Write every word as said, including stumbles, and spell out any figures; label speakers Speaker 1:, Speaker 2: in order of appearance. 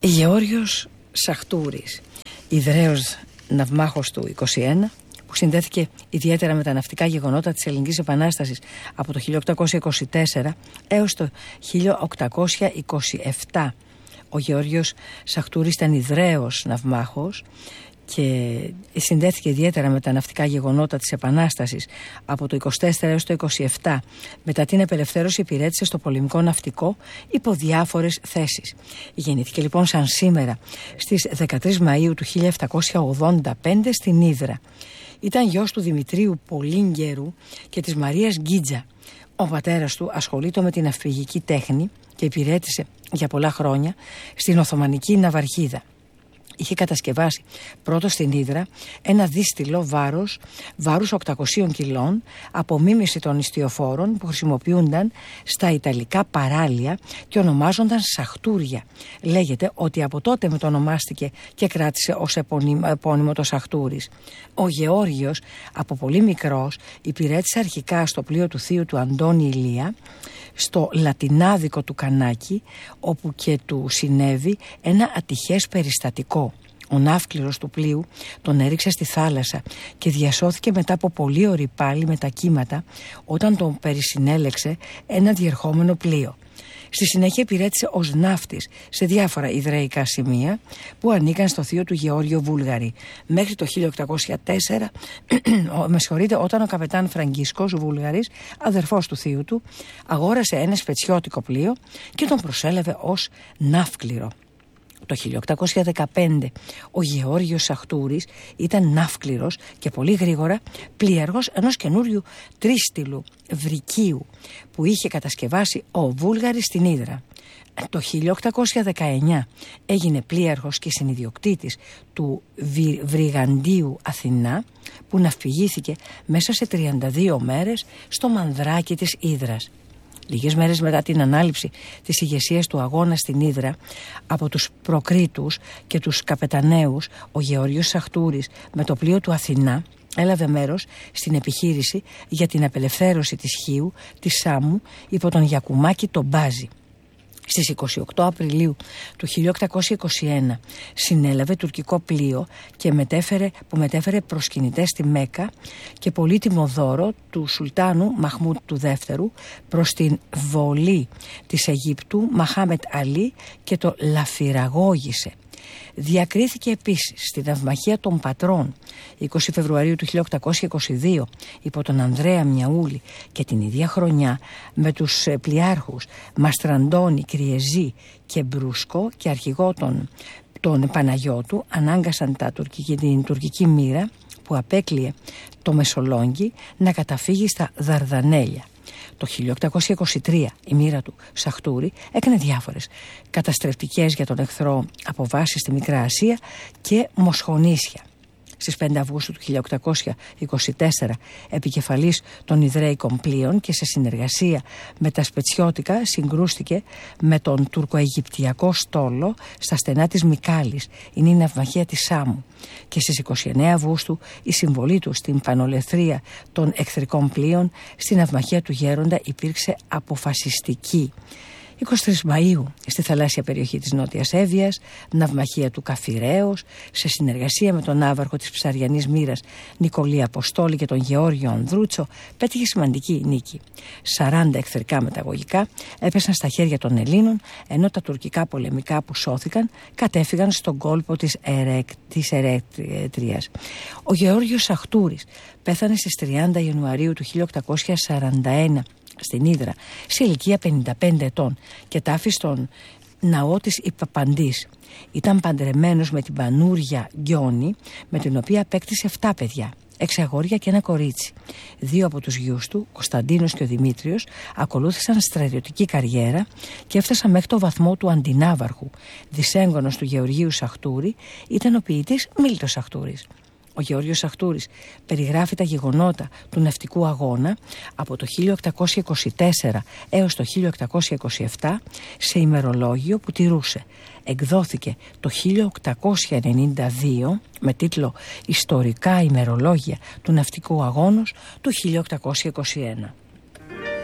Speaker 1: Γεώργιος Σαχτούρης, ιδραίος ναυμάχος του είκοσι ένα, που συνδέθηκε ιδιαίτερα με τα ναυτικά γεγονότα της Ελληνικής Επανάστασης από το χίλια οκτακόσια είκοσι τέσσερα έως το χίλια οκτακόσια είκοσι επτά. Ο Γεώργιος Σαχτούρης ήταν ιδραίος ναυμάχος και συνδέθηκε ιδιαίτερα με τα ναυτικά γεγονότα της Επανάστασης από το είκοσι τέσσερα έως το είκοσι επτά. Μετά την απελευθέρωση υπηρέτησε στο πολεμικό ναυτικό υπό διάφορες θέσεις. Γεννήθηκε λοιπόν σαν σήμερα στις δεκατρείς Μαΐου του χίλια επτακόσια ογδόντα πέντε στην Ύδρα. Ήταν γιος του Δημητρίου Πολύγκερου και της Μαρίας Γκίτζα. Ο πατέρας του ασχολείται με την ναυπηγική τέχνη και υπηρέτησε για πολλά χρόνια στην Οθωμανική Ναυαρχίδα. Είχε κατασκευάσει πρώτο στην Ύδρα ένα δίστηλο βάρος, βάρους οκτακοσίων κιλών, απομίμηση των ιστιοφόρων που χρησιμοποιούνταν στα Ιταλικά παράλια και ονομάζονταν Σαχτούρια. Λέγεται ότι από τότε μετονομάστηκε και κράτησε ως επώνυμο το Σαχτούρης. Ο Γεώργιος από πολύ μικρός υπηρέτησε αρχικά στο πλοίο του θείου του Αντώνη Ηλία, στο λατινάδικο του Κανάκη, όπου και του συνέβη ένα ατυχές περιστατικό. Ο ναύκληρος του πλοίου τον έριξε στη θάλασσα και διασώθηκε μετά από πολύ ωρη πάλι με τα κύματα όταν τον περισυνέλεξε ένα διερχόμενο πλοίο. Στη συνέχεια υπηρέτησε ως ναύτης σε διάφορα ιδραιικά σημεία που ανήκαν στο θείο του Γεώργιο Βούλγαρη μέχρι το χίλια οκτακόσια τέσσερα με συγχωρείτε, όταν ο καπετάν Φραγκίσκος Βούλγαρης, αδερφός του θείου του, αγόρασε ένα σπετσιώτικο πλοίο και τον προσέλαβε ως ναύκληρο. Το χίλια οκτακόσια δεκαπέντε ο Γεώργιος Σαχτούρης ήταν ναύκληρος και πολύ γρήγορα πλοίαρχος ενός καινούριου τρίστηλου βρικίου που είχε κατασκευάσει ο Βούλγαρης στην Ύδρα. Το χίλια οκτακόσια δεκαεννιά έγινε πλοίαρχος και συνιδιοκτήτης του Βρυγαντίου Αθηνά, που ναυπηγήθηκε μέσα σε τριάντα δύο μέρες στο μανδράκι της Ύδρας. Λίγες μέρες μετά την ανάληψη της ηγεσίας του αγώνα στην Ύδρα από τους προκρίτους και τους καπεταναίους, ο Γεώργιος Σαχτούρης με το πλοίο του Αθηνά έλαβε μέρος στην επιχείρηση για την απελευθέρωση της Χίου, της Σάμου, υπό τον Γιακουμάκη τον Μπάζη. Στις είκοσι οκτώ Απριλίου του χίλια οκτακόσια είκοσι ένα συνέλαβε τουρκικό πλοίο και μετέφερε, που μετέφερε προσκυνητές στη Μέκα και πολύτιμο δώρο του Σουλτάνου Μαχμούτ του Δεύτερου προς την βολή της Αιγύπτου Μαχάμετ Αλή και το λαφυραγώγησε. Διακρίθηκε επίσης στη ναυμαχία των Πατρών είκοσι Φεβρουαρίου του χίλια οκτακόσια είκοσι δύο υπό τον Ανδρέα Μιαούλη και την ίδια χρονιά με τους πλοιάρχους Μαστραντώνη, Κριεζή και Μπρούσκο και αρχηγό τον, τον Παναγιώτου ανάγκασαν τα τουρκική, την τουρκική μοίρα που απέκλειε το Μεσολόγγι να καταφύγει στα Δαρδανέλια. Το χίλια οκτακόσια είκοσι τρία η μοίρα του Σαχτούρη έκανε διάφορες καταστρεπτικές για τον εχθρό αποβάσεις στη Μικρά Ασία και μοσχονήσια. Στις πέντε Αυγούστου του χίλια οκτακόσια είκοσι τέσσερα, επικεφαλής των Ιδραίικων πλοίων και σε συνεργασία με τα Σπετσιώτικα, συγκρούστηκε με τον τουρκοαιγυπτιακό στόλο στα στενά της Μικάλης. Είναι η ναυμαχία της Σάμου. Και στις είκοσι εννέα Αυγούστου η συμβολή του στην πανολεθρία των εχθρικών πλοίων στην ναυμαχία του Γέροντα υπήρξε αποφασιστική. είκοσι τρεις Μαΐου στη θαλάσσια περιοχή της Νότιας Εύβοιας, ναυμαχία του Καφιραίος, σε συνεργασία με τον ναύαρχο της Ψαριανής Μοίρας Νικολή Αποστόλη και τον Γεώργιο Ανδρούτσο, πέτυχε σημαντική νίκη. σαράντα εχθρικά μεταγωγικά έπεσαν στα χέρια των Ελλήνων, ενώ τα τουρκικά πολεμικά που σώθηκαν κατέφυγαν στον κόλπο της, Ερεκ, της Ερέτριας. Ο Γεώργιος Σαχτούρης πέθανε στις τριάντα Ιανουαρίου του χίλια οκτακόσια σαράντα ένα στην Ύδρα σε ηλικία πενήντα πέντε ετών και τάφη στον ναό της Ιππαντής. Ήταν παντρεμένος με την Πανούρια Γκιόνη, με την οποία απέκτησε επτά παιδιά, έξι αγόρια και ένα κορίτσι. Δύο από τους γιους του, Κωνσταντίνος και ο Δημήτριος, ακολούθησαν στρατιωτική καριέρα και έφτασαν μέχρι το βαθμό του αντινάβαρχου. Δυσέγγονος του Γεωργίου Σαχτούρη ήταν ο ποιητής Μίλτος Σαχτούρης. Ο Γεώργιος Σαχτούρης περιγράφει τα γεγονότα του ναυτικού αγώνα από το χίλια οκτακόσια είκοσι τέσσερα έως το χίλια οκτακόσια είκοσι επτά σε ημερολόγιο που τηρούσε. Εκδόθηκε το χίλια οκτακόσια ενενήντα δύο με τίτλο «Ιστορικά ημερολόγια του ναυτικού αγώνος» του χίλια οκτακόσια είκοσι ένα.